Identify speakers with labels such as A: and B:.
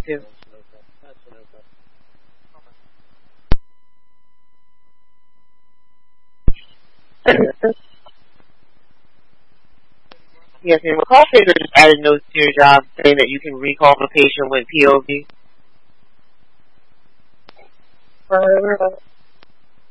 A: too. Yes, and recall figure just added notes to your job saying that you can recall the patient with POV.